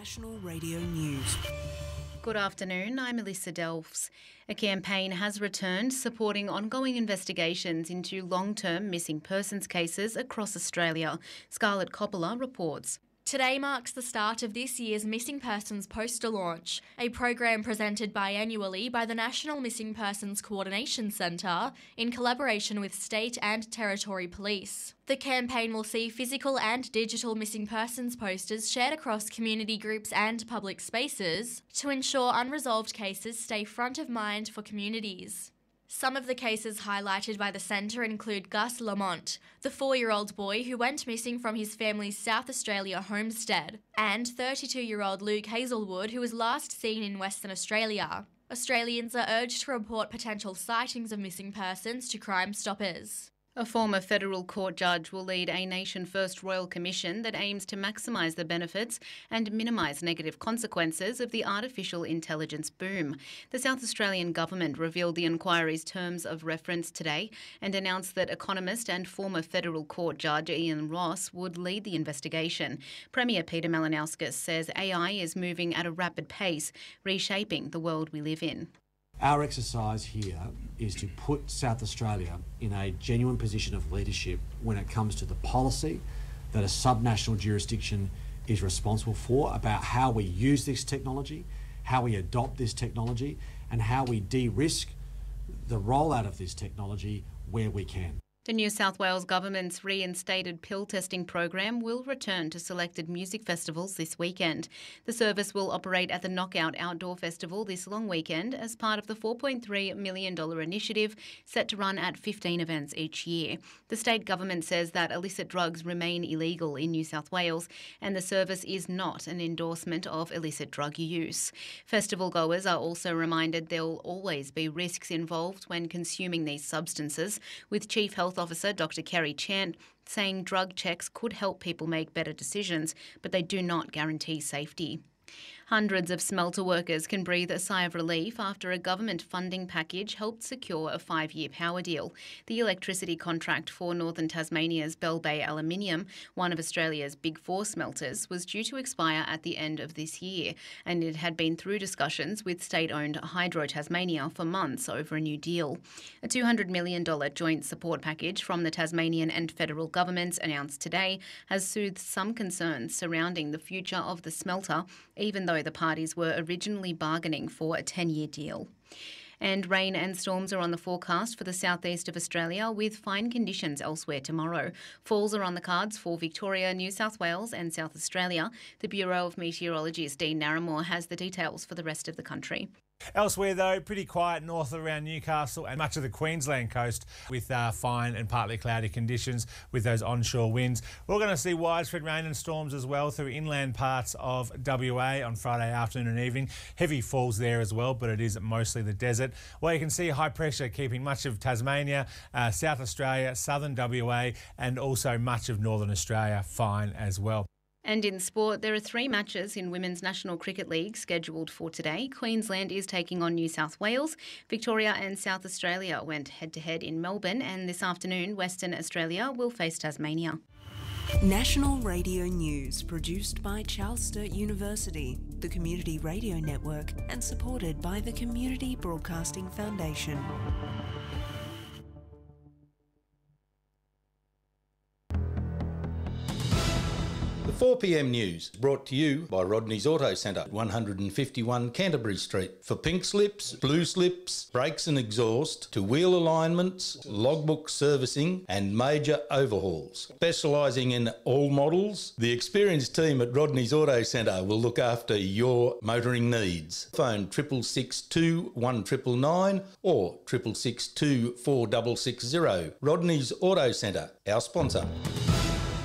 National Radio News. Good afternoon, I'm Alyssa Delfs. A campaign has returned supporting ongoing investigations into long-term missing persons cases across Australia. Scarlett Coppola reports. Today marks the start of this year's Missing Persons Poster Launch, a program presented biannually by the National Missing Persons Coordination Centre in collaboration with state and territory police. The campaign will see physical and digital missing persons posters shared across community groups and public spaces to ensure unresolved cases stay front of mind for communities. Some of the cases highlighted by the centre include Gus Lamont, the 4-year-old boy who went missing from his family's South Australia homestead, and 32-year-old Luke Hazelwood, who was last seen in Western Australia. Australians are urged to report potential sightings of missing persons to Crime Stoppers. A former federal court judge will lead a nation-first royal commission that aims to maximise the benefits and minimise negative consequences of the artificial intelligence boom. The South Australian government revealed the inquiry's terms of reference today and announced that economist and former federal court judge Ian Ross would lead the investigation. Premier Peter Malinauskas says AI is moving at a rapid pace, reshaping the world we live in. Our exercise here is to put South Australia in a genuine position of leadership when it comes to the policy that a subnational jurisdiction is responsible for about how we use this technology, how we adopt this technology, and how we de-risk the rollout of this technology where we can. The New South Wales government's reinstated pill testing program will return to selected music festivals this weekend. The service will operate at the Knockout Outdoor Festival this long weekend as part of the $4.3 million initiative set to run at 15 events each year. The state government says that illicit drugs remain illegal in New South Wales and the service is not an endorsement of illicit drug use. Festival goers are also reminded there will always be risks involved when consuming these substances, with Chief Health Officer Dr. Kerry Chant saying drug checks could help people make better decisions, but they do not guarantee safety. Hundreds of smelter workers can breathe a sigh of relief after a government funding package helped secure a 5-year power deal. The electricity contract for Northern Tasmania's Bell Bay Aluminium, one of Australia's Big Four smelters, was due to expire at the end of this year, and it had been through discussions with state-owned Hydro Tasmania for months over a new deal. A $200 million joint support package from the Tasmanian and federal governments announced today has soothed some concerns surrounding the future of the smelter, even though the parties were originally bargaining for a 10-year deal. And rain and storms are on the forecast for the southeast of Australia, with fine conditions elsewhere tomorrow. Falls are on the cards for Victoria, New South Wales and South Australia. The Bureau of Meteorologist Dean Narramore has the details for the rest of the country. Elsewhere though, pretty quiet north around Newcastle and much of the Queensland coast with fine and partly cloudy conditions with those onshore winds. We're going to see widespread rain and storms as well through inland parts of WA on Friday afternoon and evening. Heavy falls there as well, but it is mostly the desert. Well, you can see high pressure keeping much of Tasmania, South Australia, southern WA and also much of northern Australia fine as well. And in sport, there are 3 matches in Women's National Cricket League scheduled for today. Queensland is taking on New South Wales. Victoria and South Australia went head-to-head in Melbourne, and this afternoon Western Australia will face Tasmania. National Radio News, produced by Charles Sturt University, the Community Radio Network, and supported by the Community Broadcasting Foundation. The 4pm news brought to you by Rodney's Auto Centre, 151 Canterbury Street. For pink slips, blue slips, brakes and exhaust, to wheel alignments, logbook servicing and major overhauls. Specialising in all models, the experienced team at Rodney's Auto Centre will look after your motoring needs. Phone 662 1999 or 662 4660. Rodney's Auto Centre, our sponsor.